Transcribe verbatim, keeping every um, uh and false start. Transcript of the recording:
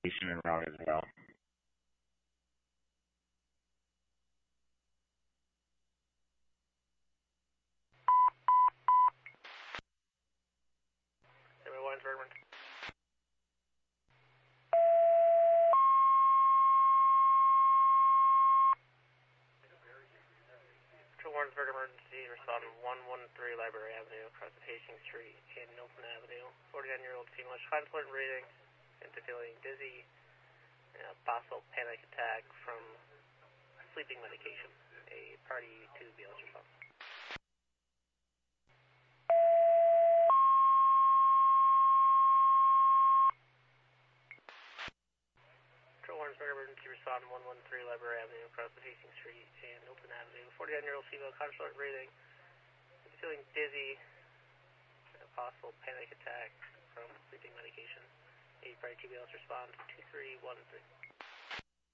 medication en route as well. Warrensburg emergency, respond one one three Library Avenue, across the Hastings Street and Milton Avenue. forty-nine-year-old female, contemplating breathing, into feeling dizzy, uh, possible panic attack from sleeping medication. A party to B L S response. Warrensburg emergency, respond one one three Library Avenue, across the Hastings Street and Milton Avenue. forty-nine-year-old female, contemplating breathing, into feeling dizzy, a possible panic attack from sleeping medication. A party to B L S response two three one three.